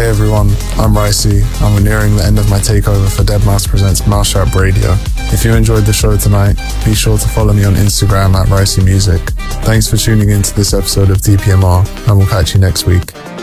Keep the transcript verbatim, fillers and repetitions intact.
Hey everyone, I'm Ricey, and we're nearing the end of my takeover for deadmau five Presents Mousetrap Radio. If you enjoyed the show tonight, be sure to follow me on Instagram at Ricey Music. Thanks for tuning in to this episode of T P M R, and we'll catch you next week.